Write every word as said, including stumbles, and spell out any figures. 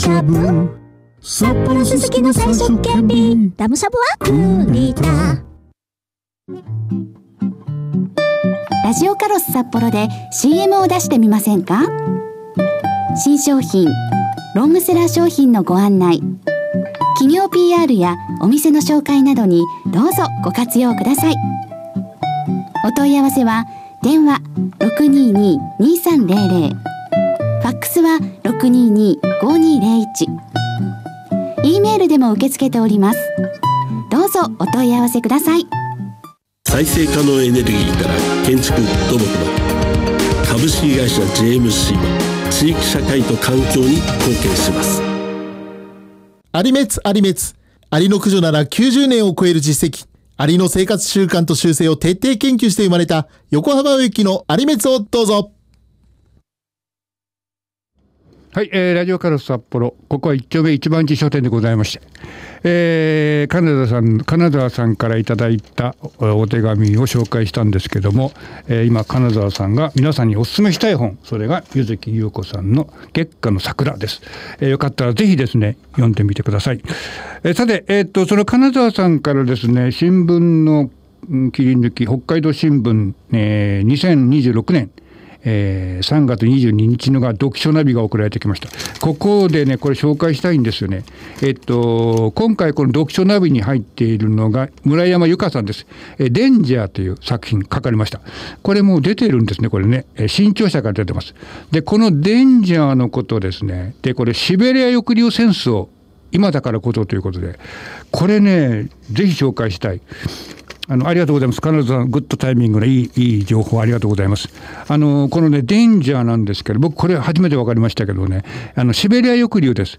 キャブ札幌すすきの最速キャビラムサブはクリタラジオカロス札幌で シーエム を出してみませんか？新商品、ロングセラー商品のご案内、企業 ピーアール やお店の紹介などにどうぞご活用ください。お問い合わせは電話 ろくにーにー にーさんぜろぜろ、ファックスは ろくにーにー ごにーぜろいち、E メールでも受け付けております。どうぞお問い合わせください。 再生可能エネルギーから建築土木まで、株式会社 ジェーエムシー は地域社会と環境に貢献します。 アリメツアリメツ、アリの駆除ならきゅうじゅうねんを超える実績、アリの生活習慣と習性を徹底研究して生まれた横浜植木のアリメツをどうぞ。 はい、えー、ラジオカロス札幌、ここは一丁目一番地書店でございまして、えー、金沢さん金沢さんからいただいたお手紙を紹介したんですけども、えー、今金沢さんが皆さんにお勧めしたい本、それが柚木優子さんの月下の桜です。えー、よかったらぜひですね読んでみてください。えー、さて、えー、っとその金沢さんからですね、新聞の切り抜き、北海道新聞、えー、にせんにじゅうろくねんえー、さんがつにじゅうににちのが読書ナビが送られてきました。ここでねこれ紹介したいんですよね。えっと今回この読書ナビに入っているのが村山由佳さんです。えデンジャーという作品書かれました。これもう出てるんですね。これね新潮社から出てます。でこのデンジャーのことですね、でこれシベリア抑留戦争今だからこそということで、これねぜひ紹介したい。あのありがとうございます。金沢さん、グッドタイミングのいい、いい情報ありがとうございます。あのこのねデンジャーなんですけど、僕これ初めて分かりましたけどね、あのシベリア抑留です。